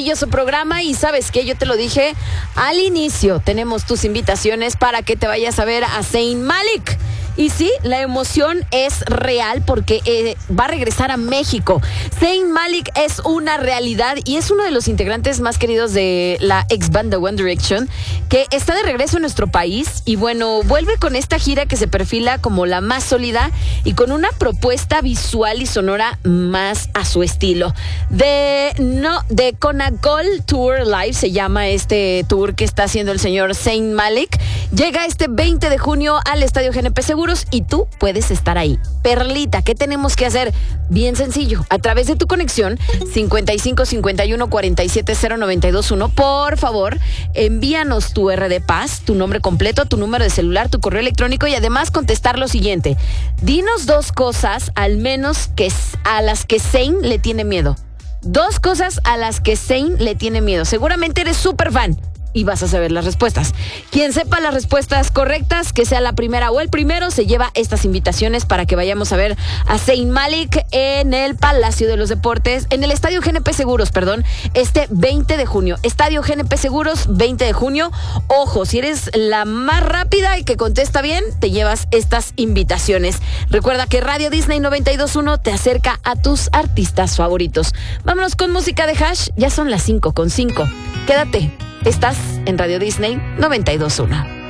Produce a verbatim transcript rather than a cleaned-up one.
maravilloso programa y ¿sabes qué? Yo te lo dije al inicio. Tenemos tus invitaciones para que te vayas a ver a Zayn Malik. Y sí, la emoción es real porque eh, va a regresar a México. Zayn Malik es una realidad y es uno de los integrantes más queridos de la ex banda One Direction, que está de regreso en nuestro país y bueno, vuelve con esta gira que se perfila como la más sólida y con una propuesta visual y sonora más a su estilo. De no, de Conagol Tour Live se llama este tour que está haciendo el señor Zayn Malik. Llega este veinte de junio al Estadio G N P Seguros y tú puedes estar ahí. Perlita, ¿qué tenemos que hacer? Bien sencillo, a través de tu conexión cincuenta y cinco cincuenta y uno cuarenta y siete cero noventa y dos uno, por favor, envíanos tu R de Paz, tu nombre completo, tu número de celular, tu correo electrónico y además contestar lo siguiente. Dinos dos cosas al menos que a las que Zayn le tiene miedo. Dos cosas a las que Zayn le tiene miedo. Seguramente eres súper fan y vas a saber las respuestas. Quien sepa las respuestas correctas, que sea la primera o el primero, se lleva estas invitaciones para que vayamos a ver a Zayn Malik en el Palacio de los Deportes, en el Estadio G N P Seguros, perdón, este veinte de junio. Estadio G N P Seguros, veinte de junio. Ojo, si eres la más rápida y que contesta bien, te llevas estas invitaciones. Recuerda que Radio Disney noventa y dos punto uno te acerca a tus artistas favoritos. Vámonos con música de Hash, ya son las cinco con cinco. Quédate. Estás en Radio Disney noventa y dos punto uno.